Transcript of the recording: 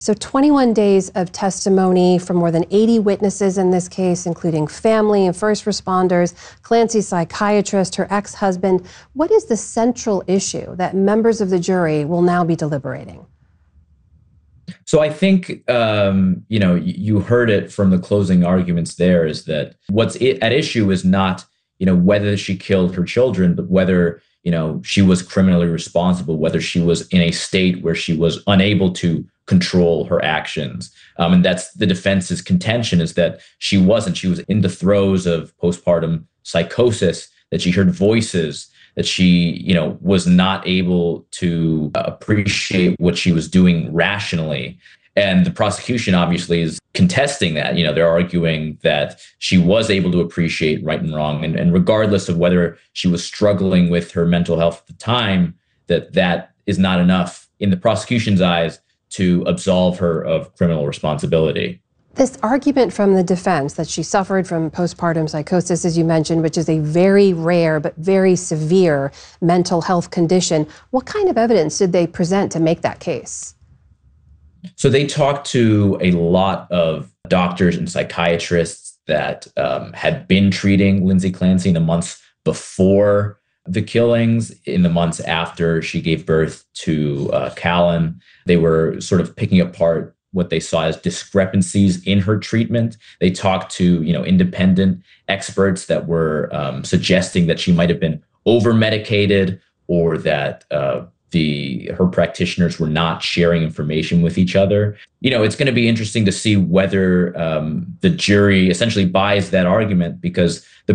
So 21 days of testimony from more than 80 witnesses in this case, including family and first responders, Clancy's psychiatrist, her ex-husband. What is the central issue that members of the jury will now be deliberating? So I think, you heard it from the closing arguments there, is that at issue is not, whether she killed her children, but whether, she was criminally responsible, whether she was in a state where she was unable to control her actions. And that's the defense's contention, is that she wasn't. She was in the throes of postpartum psychosis, that she heard voices, that she, was not able to appreciate what she was doing rationally. And the prosecution obviously is contesting that. They're arguing that she was able to appreciate right and wrong. And regardless of whether she was struggling with her mental health at the time, that is not enough in the prosecution's eyes to absolve her of criminal responsibility. This argument from the defense that she suffered from postpartum psychosis, as you mentioned, which is a very rare but very severe mental health condition. What kind of evidence did they present to make that case? So they talked to a lot of doctors and psychiatrists that had been treating Lindsay Clancy in the months before the killings, in the months after she gave birth to Callan. They were sort of picking apart what they saw as discrepancies in her treatment. They talked to, independent experts that were suggesting that she might have been over-medicated, or that her practitioners were not sharing information with each other. It's going to be interesting to see whether the jury essentially buys that argument, because the